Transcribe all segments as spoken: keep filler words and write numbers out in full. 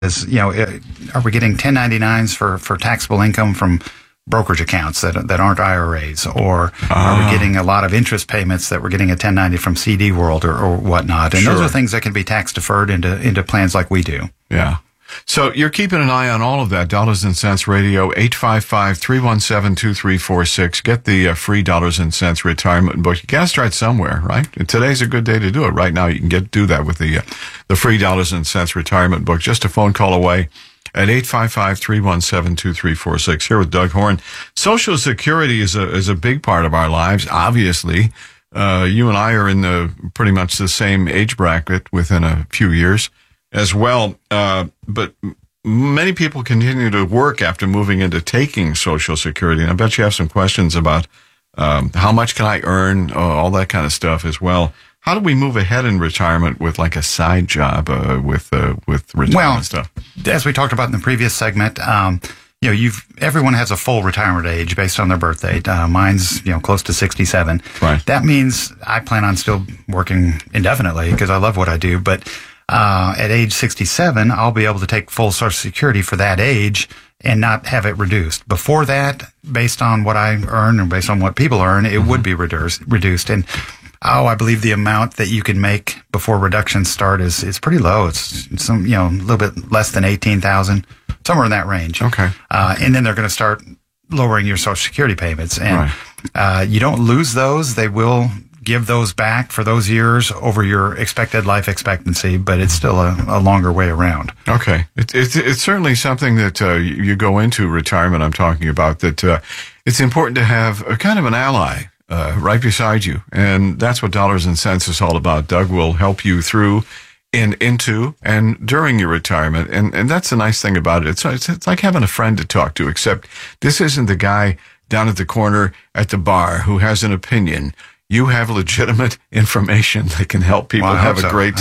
is, you know, are we getting ten ninety-nines for, for taxable income from brokerage accounts that that aren't I R As, or uh, are we getting a lot of interest payments that we're getting a ten ninety from C D World or, or whatnot? And sure. those are things that can be tax deferred into into plans like we do. Yeah. So you're keeping an eye on all of that. Dollars and Cents Radio, eight five five, three one seven, two three four six. Get the uh, free Dollars and Cents retirement book. You got to start somewhere, right? And today's a good day to do it. Right now, you can get do that with the uh, the free Dollars and Cents retirement book. Just a phone call away at eight five five, three one seven, two three four six. Here with Doug Horne. Social Security is a is a big part of our lives, obviously. Uh, you and I are in the pretty much the same age bracket within a few years as well. Uh, but many people continue to work after moving into taking Social Security. And I bet you have some questions about um, how much can I earn, uh, all that kind of stuff as well. How do we move ahead in retirement with like a side job uh, with uh, with retirement well, stuff? As we talked about in the previous segment, um, you know, you've everyone has a full retirement age based on their birth date. Uh, mine's you know close to sixty-seven. Right. That means I plan on still working indefinitely because I love what I do. But uh, at age sixty-seven, I'll be able to take full Social Security for that age and not have it reduced. Before that, based on what I earn and based on what people earn, it mm-hmm. would be reduced. Reduced and Oh, I believe the amount that you can make before reductions start is, is pretty low. It's some, you know, a little bit less than eighteen thousand, somewhere in that range. Okay. Uh, and then they're going to start lowering your Social Security payments. And, right. uh, you don't lose those. They will give those back for those years over your expected life expectancy, but it's still a, a longer way around. Okay. It, it, it's certainly something that, uh, you go into retirement. I'm talking about that, uh, it's important to have a kind of an ally. Uh, right beside you. And that's what Dollars and Cents is all about. Doug will help you through and into and during your retirement. And, and that's the nice thing about it. It's, it's, it's like having a friend to talk to, except this isn't the guy down at the corner at the bar who has an opinion. You have legitimate information that can help people well, have a so. great.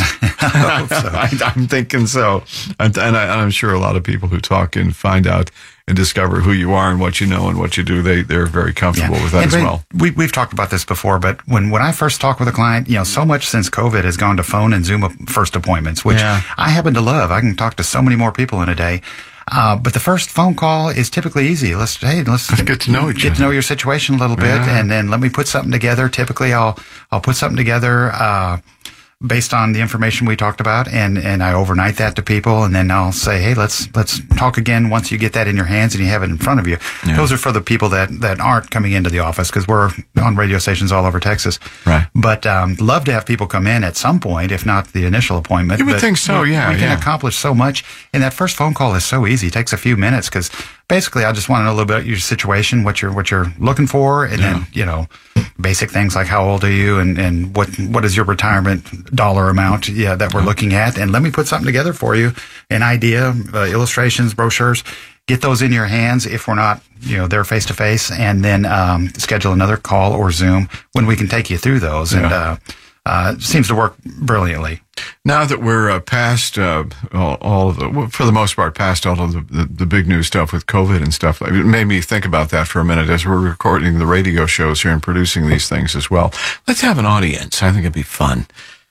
I so. I, I'm thinking so, and, and, I, and I'm sure a lot of people who talk and find out and discover who you are and what you know and what you do, they they're very comfortable yeah. with that and as well. We we've talked about this before, but when when I first talk with a client, you know, so much since COVID has gone to phone and Zoom first appointments, which yeah. I happen to love. I can talk to so many more people in a day. Uh, but the first phone call is typically easy. Let's, hey, let's, let's get to know each get other. to know your situation a little bit, yeah. and then let me put something together. Typically, I'll I'll put something together uh, based on the information we talked about, and, and I overnight that to people, and then I'll say, hey, let's let's talk again once you get that in your hands and you have it in front of you. Yeah. Those are for the people that, that aren't coming into the office because we're on radio stations all over Texas. Right. But um, love to have people come in at some point, if not the initial appointment. You would but think so, we, yeah. We can yeah. accomplish so much, and that first phone call is so easy. It takes a few minutes because basically I just want to know a little bit about your situation, what you're what you're looking for, and yeah. then you know basic things like how old are you and, and what what is your retirement dollar amount yeah that we're looking at, and let me put something together for you, an idea, uh, illustrations, brochures, get those in your hands if we're not you know there face to face, and then um, schedule another call or Zoom when we can take you through those, yeah. and uh, uh, it seems to work brilliantly. Now that we're uh, past uh, all, all of the, for the most part, past all of the, the, the big news stuff with COVID and stuff, it made me think about that for a minute as we're recording the radio shows here and producing these things as well. Let's have an audience. I think it'd be fun.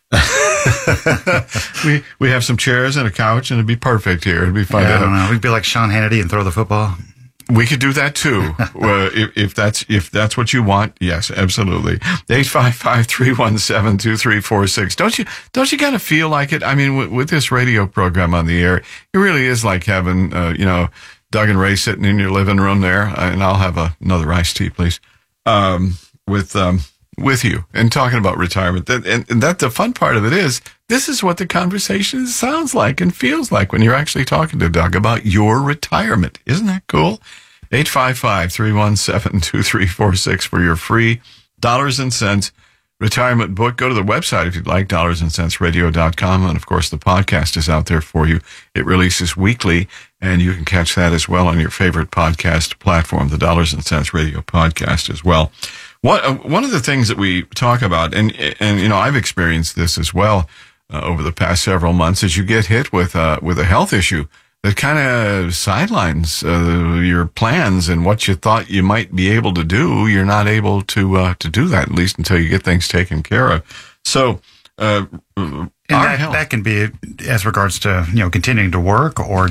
we we have some chairs and a couch, and it'd be perfect here. It'd be fun. Yeah, to I don't have. know. We'd be like Sean Hannity and throw the football. We could do that too. uh, if, if that's if that's what you want, yes, absolutely. eight five five, three one seven, two three four six. Don't you don't you kind of feel like it? I mean, with, with this radio program on the air, it really is like having uh, you know Doug and Ray sitting in your living room there, and I'll have a, another iced tea, please, um, with um, with you and talking about retirement. And, and that the fun part of it is, this is what the conversation sounds like and feels like when you're actually talking to Doug about your retirement. Isn't that cool? eight five five, three one seven, two three four six for your free Dollars and Cents retirement book. Go to the website if you'd like, dollars and cents radio dot com. And of course, the podcast is out there for you. It releases weekly, and you can catch that as well on your favorite podcast platform, the Dollars and Cents Radio podcast as well. What, uh, one of the things that we talk about, and, and, you know, I've experienced this as well, uh, over the past several months, is you get hit with, uh, with a health issue that kind of sidelines, uh, your plans and what you thought you might be able to do. You're not able to, uh, to do that, at least until you get things taken care of. So, uh, And Our that, health. that can be as regards to, you know, continuing to work or